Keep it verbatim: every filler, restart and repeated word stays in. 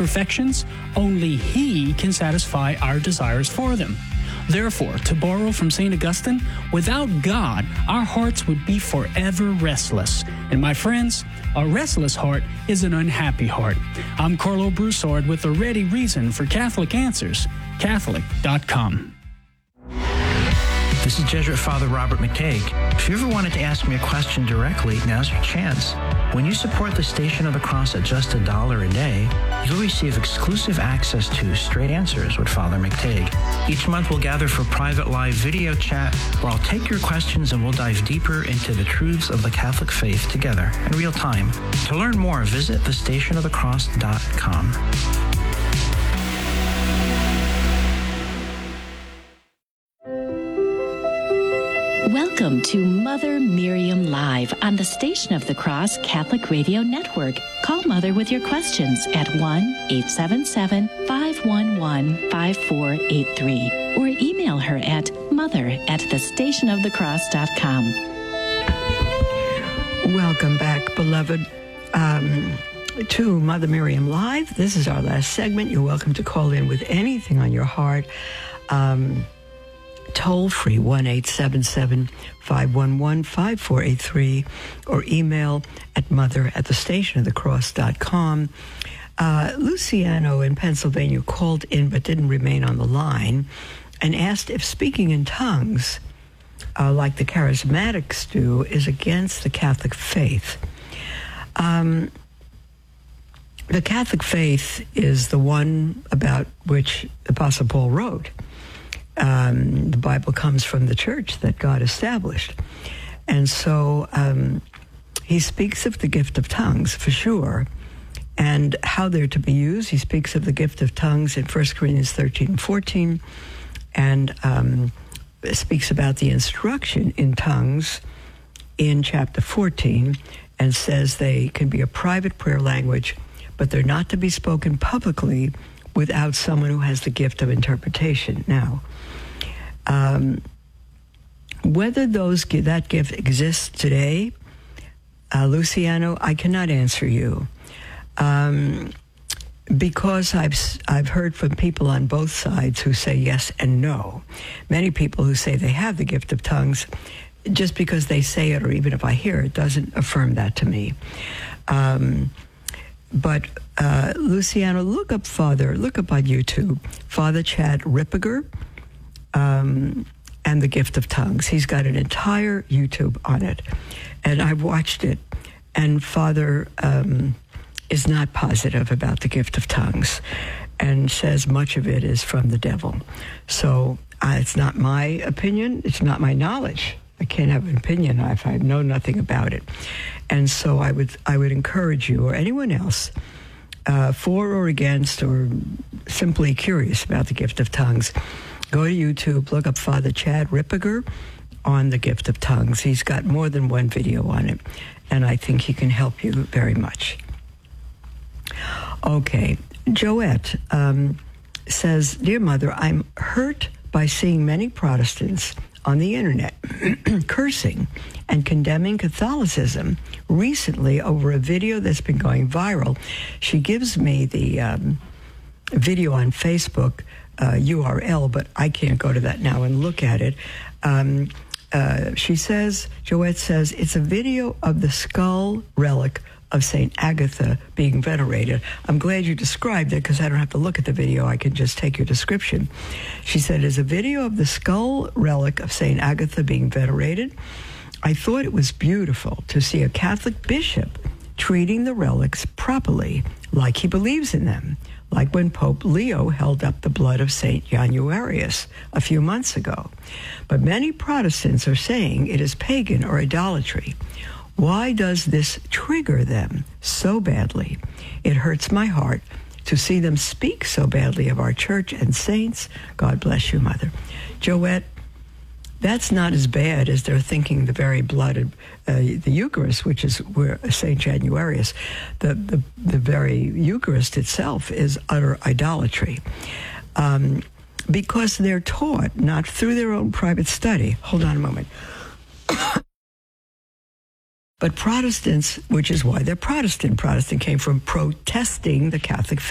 imperfections, only He can satisfy our desires for them. Therefore, to borrow from Saint Augustine, without God, our hearts would be forever restless. And my friends, a restless heart is an unhappy heart. I'm Carlo Broussard with a ready reason for Catholic Answers, Catholic dot com. This is Jesuit Father Robert McTague. If you ever wanted to ask me a question directly, now's your chance. When you support the Station of the Cross at just a dollar a day, you'll receive exclusive access to Straight Answers with Father McTague. Each month we'll gather for private live video chat where I'll take your questions and we'll dive deeper into the truths of the Catholic faith together in real time. To learn more, visit the station of the cross dot com. Welcome to Mother Miriam Live on the Station of the Cross Catholic Radio Network. Call Mother with your questions at one eight seven seven, five one one, five four eight three or email her at mother at the station of the cross dot com. Welcome back, beloved, um, to Mother Miriam Live. This is our last segment. You're welcome to call in with anything on your heart. Um... Toll free, one eight seven seven, five one one, five four eight three, or email at mother at the station of the cross dot com. Uh, Luciano in Pennsylvania called in but didn't remain on the line and asked if speaking in tongues, uh, like the charismatics do, is against the Catholic faith. Um, the Catholic faith is the one about which Apostle Paul wrote. Um, the Bible comes from the church that God established. And so um, he speaks of the gift of tongues, for sure, and how they're to be used. He speaks of the gift of tongues in First Corinthians thirteen and fourteen, and um, speaks about the instruction in tongues in chapter fourteen, and says they can be a private prayer language, but they're not to be spoken publicly without someone who has the gift of interpretation. Now, um, whether those that gift exists today, uh, Luciano, I cannot answer you, um, because I've I've heard from people on both sides who say yes and no. Many people who say they have the gift of tongues, just because they say it, or even if I hear it, doesn't affirm that to me. Um, But, uh, Luciano, look up Father, look up on YouTube, Father Chad Ripperger, um, and the Gift of Tongues. He's got an entire YouTube on it, and I've watched it, and Father um, is not positive about the Gift of Tongues and says much of it is from the devil. So uh, it's not my opinion, it's not my knowledge. I can't have an opinion if I know nothing about it. And so I would I would encourage you or anyone else, uh, for or against or simply curious about the gift of tongues, go to YouTube, look up Father Chad Ripperger on the gift of tongues. He's got more than one video on it, and I think he can help you very much. Okay, Joette um, says, Dear Mother, I'm hurt by seeing many Protestants on the internet cursing and condemning Catholicism recently over a video that's been going viral. She gives me the um, video on Facebook uh, U R L, but I can't go to that now and look at it. Um, uh, she says, Joette says, it's a video of the skull relic of Saint Agatha being venerated. I'm glad you described it because I don't have to look at the video. I can just take your description. She said, it's a video of the skull relic of Saint Agatha being venerated. I thought it was beautiful to see a Catholic bishop treating the relics properly, like he believes in them, like when Pope Leo held up the blood of Saint Januarius a few months ago. But many Protestants are saying it is pagan or idolatry. Why does this trigger them so badly? It hurts my heart to see them speak so badly of our church and saints. God bless you, Mother. Joette, that's not as bad as they're thinking the very blood of uh, the Eucharist, which is where Saint Januarius, the, the, the very Eucharist itself is utter idolatry. Um, because they're taught, not through their own private study. Hold on a moment. But Protestants, which is why they're Protestant. Protestant came from protesting the Catholic faith.